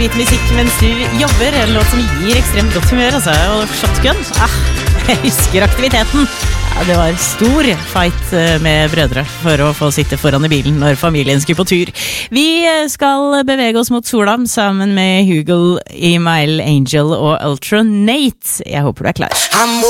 upbeat musikk mens du jobber. En låt som gir ekstremt godt humør, altså. Og Shotgun, jeg husker aktiviteten. Ja, det var stor fight med brødre for å få sitte foran i bilen når familien skulle på tur. Vi skal bevege oss mot sola sammen med Hugo, Email Angel og Ultra Nate. Jeg håper du er klar.